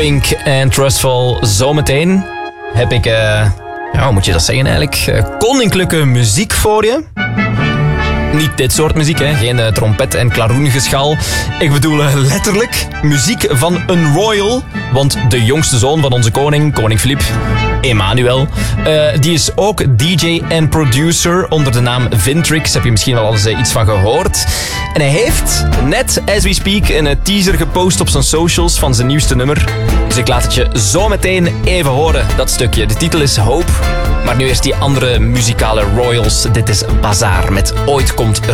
Pink en Trustful. Zometeen heb ik, hoe moet je dat zeggen eigenlijk? Koninklijke muziek voor je. Niet dit soort muziek, hè. Geen trompet en klaroengeschal. Ik bedoel letterlijk muziek van een royal. Want de jongste zoon van onze koning Filip, Emmanuel, die is ook DJ en producer onder de naam Vintrix. Heb je misschien wel eens iets van gehoord. En hij heeft net, as we speak, een teaser gepost op zijn socials van zijn nieuwste nummer. Dus ik laat het je zo meteen even horen, dat stukje. De titel is Hope. Maar nu eerst die andere muzikale royals. Dit is Bazaar met Ooit komt er